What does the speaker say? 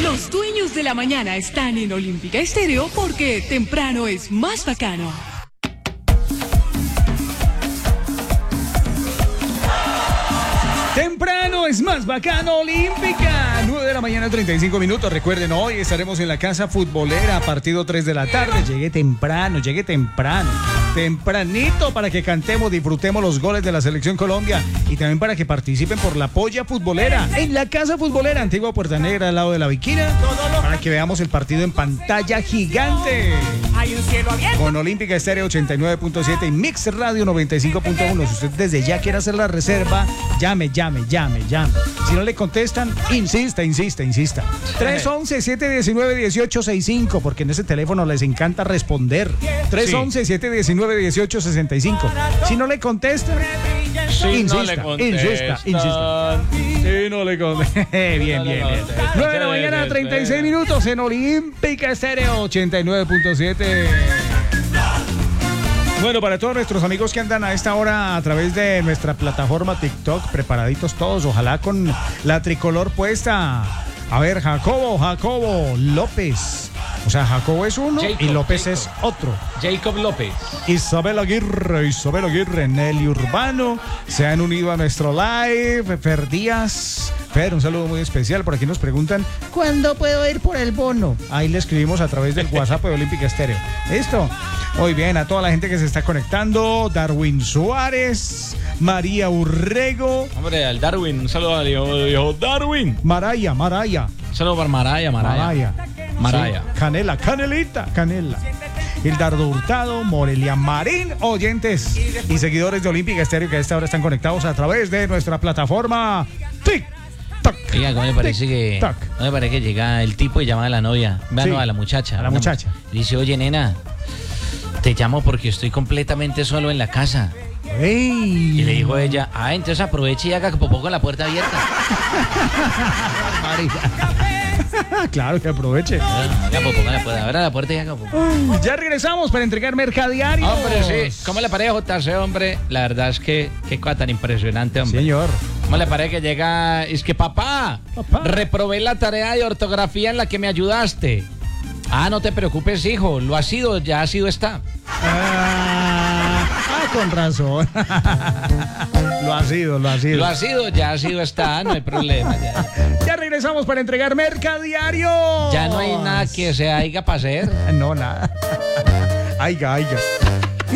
Los dueños de la mañana están en Olímpica Estéreo porque temprano es más bacano. Temprano es más bacano, Olímpica. 9 de la mañana, 35 minutos. Recuerden, hoy estaremos en la casa futbolera, partido 3 de la tarde. Llegué temprano. Tempranito para que cantemos, disfrutemos los goles de la Selección Colombia y también para que participen por la polla futbolera en la casa futbolera, antigua Puerta Negra, al lado de la Viquina, para que veamos el partido en pantalla gigante. Hay un cielo abierto. Con Olímpica Estéreo 89.7 y Mix Radio 95.1. Si usted desde ya quiere hacer la reserva, llame. Si no le contestan, insista. 311-719-1865, porque en ese teléfono les encanta responder. 311-719-1865. Si no le contestan, insista. Si no le contestan. Bien. 9 de la mañana, 36 minutos en Olímpica Estéreo 89.7. Bueno, para todos nuestros amigos que andan a esta hora a través de nuestra plataforma TikTok, preparaditos todos, ojalá con la tricolor puesta. A ver, Jacobo López. O sea, Jacobo es uno y López es otro. Jacob López. Isabel Aguirre, Nelly Urbano, se han unido a nuestro live. Fer Díaz. Fer, un saludo muy especial. Por aquí nos preguntan, ¿cuándo puedo ir por el bono? Ahí le escribimos a través del WhatsApp de Olímpica Estéreo. ¿Listo? Muy bien, a toda la gente que se está conectando. Darwin Suárez, María Urrego. Hombre, al Darwin, un saludo al hijo Darwin. Maraya. Un saludo para Maraya. Sí. Canelita. Hildardo Hurtado, Morelia Marín, oyentes y seguidores de Olímpica Estéreo que a esta hora están conectados a través de nuestra plataforma TikTok. Oiga, ¿cómo me parece que llega el tipo y llama a la novia? A la muchacha. Dice, oye, nena, te llamo porque estoy completamente solo en la casa. ¡Ey! Y le dijo ella, entonces aproveche y haga popó con la puerta abierta. Claro que aproveche. Haga popó con la puerta, abra la puerta y haga popó. Ya regresamos para entregar mercadiario. Hombre, sí. ¿Cómo le parece, JC, hombre? La verdad es que qué cosa tan impresionante, hombre. Señor. ¿Cómo le parece que llega? Es que papá, reprobé la tarea de ortografía en la que me ayudaste. No te preocupes, hijo, ya ha sido está. Con razón. Lo ha sido, ya ha sido está, no hay problema. Ya regresamos para entregar mercadiario. Ya no hay nada que se haya para hacer. No, nada. Aiga.